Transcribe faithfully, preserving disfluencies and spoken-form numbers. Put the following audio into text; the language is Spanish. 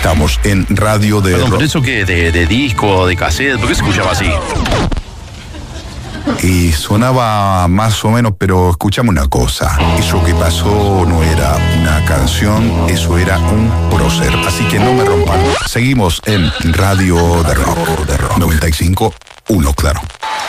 Estamos en Radio de Perdón, Rock. ¿pero eso qué? ¿De, de disco, de cassette? ¿Por qué se escuchaba así? Y sonaba más o menos, pero escuchame una cosa. Eso que pasó no era una canción, eso era un prócer. Así que no me rompan. Seguimos en Radio de Rock. noventa y cinco punto uno, claro.